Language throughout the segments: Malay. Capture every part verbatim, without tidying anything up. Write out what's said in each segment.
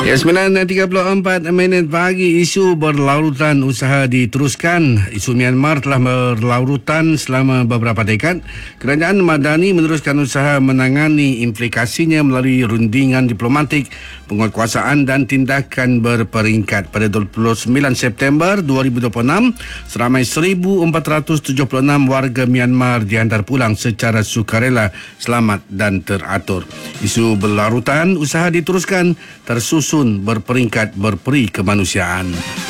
Ya, sembilan tiga puluh empat minit pagi, isu berlarutan usaha diteruskan. Isu Myanmar telah berlarutan selama beberapa dekad. Kerajaan Madani meneruskan usaha menangani implikasinya melalui rundingan diplomatik, penguatkuasaan dan tindakan berperingkat. Pada dua puluh sembilan September dua ribu dua puluh enam, seramai seribu empat ratus tujuh puluh enam warga Myanmar dihantar pulang secara sukarela, selamat dan teratur. Isu berlarutan usaha diteruskan tersusun berperingkat berperi kemanusiaan.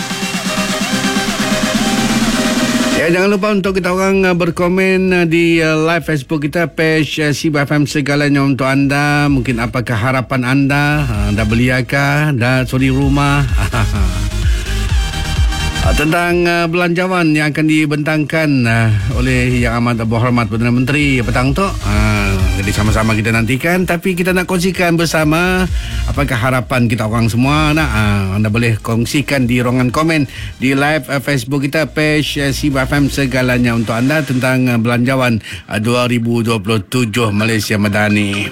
Ya, jangan lupa untuk kita orang berkomen di live Facebook kita, page Siba F M segalanya untuk anda. Mungkin apakah harapan anda? Anda beliakah? Dah suri rumah? Tentang uh, belanjawan yang akan dibentangkan uh, oleh Yang Amat Berhormat Perdana Menteri petang tu. Uh, jadi sama-sama kita nantikan, tapi kita nak kongsikan bersama apakah harapan kita orang semua. Nak uh, anda boleh kongsikan di ruangan komen di live uh, Facebook kita, page uh, Siba F M segalanya untuk anda, tentang uh, belanjawan uh, dua ribu dua puluh tujuh Malaysia Madani.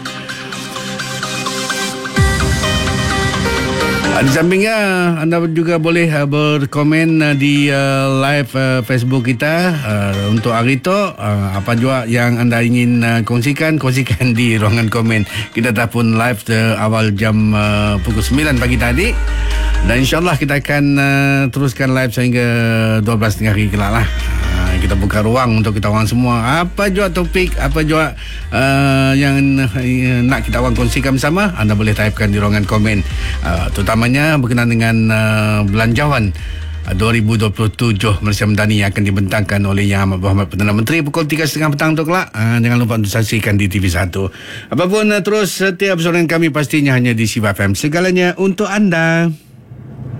Di sampingnya, anda juga boleh uh, berkomen uh, di uh, live uh, Facebook kita uh, untuk hari itu. Uh, apa juga yang anda ingin uh, kongsikan, kongsikan di ruangan komen. Kita dah pun live uh, awal jam uh, pukul sembilan pagi tadi. Dan insyaAllah kita akan uh, teruskan live sehingga dua belas tiga puluh hari kelak lah. Kita buka ruang untuk kita orang semua. Apa juga topik, apa juga uh, yang uh, nak kita orang kongsikan bersama, anda boleh typekan di ruangan komen. Uh, terutamanya berkenaan dengan uh, belanjawan uh, dua ribu dua puluh tujuh Malaysia Madani yang akan dibentangkan oleh Yang Amat Berhormat Perdana Menteri pukul tiga tiga puluh petang tu kelak. Uh, jangan lupa untuk saksikan di T V satu. Apapun uh, terus setiap soalan kami pastinya hanya di Siba F M segalanya untuk anda.